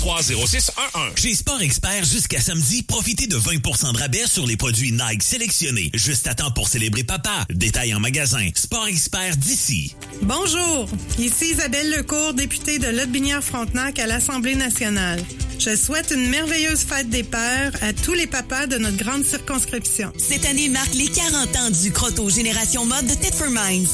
681-633-0611. Chez Sport Expert, jusqu'à samedi, profitez de 20 % de rabais sur les produits Nike sélectionnés. Juste à temps pour célébrer papa. Détail en magasin. Sport Expert d'ici. Bonjour, ici Isabelle Lecourt, députée de Lotbinière-Frontenac à l'Assemblée nationale. Je souhaite une merveilleuse fête des pères à tous les papas de notre grande circonscription. Cette année marque les 40 ans du Crotto Génération Mode de Thetford Mines.